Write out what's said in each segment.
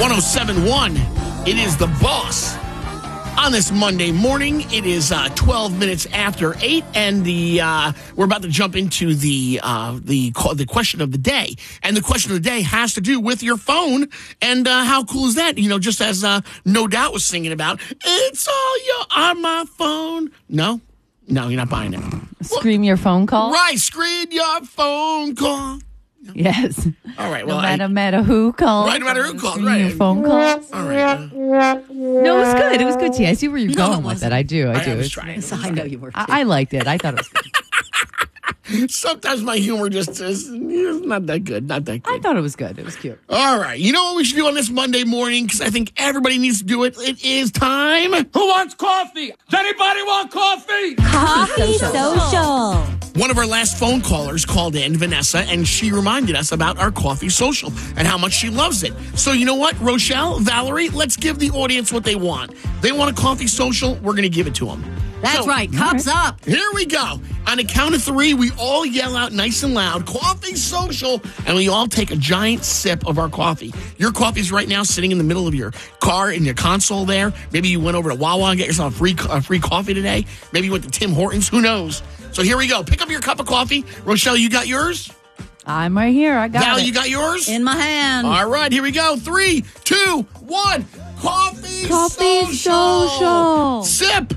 1071. It is The Boss. On this Monday morning, it is 12 minutes after 8, and we're about to jump into the question of the day. And the question of the day has to do with your phone. And how cool is that? You know, just as No Doubt was singing about, it's all on my phone. No, you're not buying it. Scream your phone call? Right, scream your phone call. Yes. All right. Well, no matter who calls. Right, no matter who calls. Scream Right. your phone calls. All right. No, it was good. It was good, T. I see where you're going with it. I do. I was trying. I know you were. I liked it. I thought it was good. Sometimes my humor just is not that good. Not that good. I thought it was good. It was cute. All right. You know what we should do on this Monday morning? Because I think everybody needs to do it. It is time. Who wants coffee? Does anybody want coffee? Coffee Social. One of our last phone callers called in, Vanessa, and she reminded us about our coffee social and how much she loves it. So you know what, Rochelle, Valerie, let's give the audience what they want. They want a coffee social. We're going to give it to them. That's right. Cups up. Here we go. On the count of 3, we all yell out nice and loud, coffee social, and we all take a giant sip of our coffee. Your coffee's right now sitting in the middle of your car in your console there. Maybe you went over to Wawa and got yourself a free coffee today. Maybe you went to Tim Hortons. Who knows? So here we go. Pick up your cup of coffee. Rochelle, you got yours? I'm right here. I got Val, it. you got yours? In my hand. All right, here we go. 3, 2, 1. Coffee social. Sip.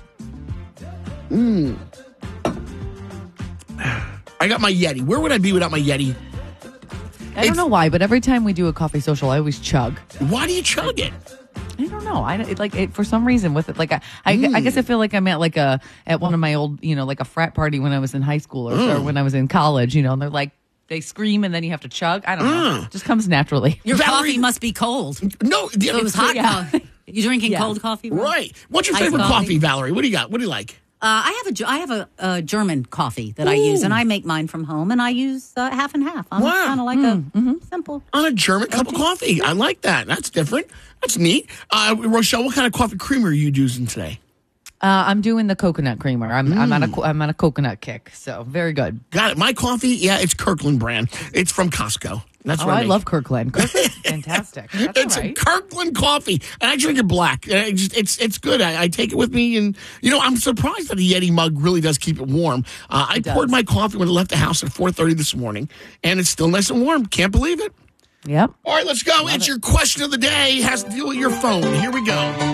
I got my Yeti. Where would I be without my Yeti? I don't know why, but every time we do a coffee social, I always chug. Why do you chug it? I don't know. For some reason with it. Like I guess I feel like I'm at at one of my old, like a frat party when I was in high school or when I was in college, and they're like, they scream and then you have to chug. I don't know. It just comes naturally. Your Valerie- coffee must be cold. No. So it was hot Yeah. coffee. You drinking cold coffee? Right. What's your Iced favorite coffee, coffee? Valerie? What do you got? What do you like? I have a German coffee that I use, and I make mine from home, and I use half and half. I'm Wow. kind of like a simple. On a German cup of coffee. I like that. That's different. That's neat. Rochelle, what kind of coffee creamer are you using today? I'm doing the coconut creamer. I'm on a coconut kick, so very good. Got it. My coffee, it's Kirkland brand. It's from Costco. That's what I make. love Kirkland. Kirkland's fantastic. That's It's all a right. Kirkland coffee, and I drink it black. It's good. I take it with me, and I'm surprised that a Yeti mug really does keep it warm. I poured my coffee when I left the house at 4:30 this morning, and it's still nice and warm. Can't believe it. Yep. All right, let's go. It's your question of the day. It has to deal with your phone. Here we go.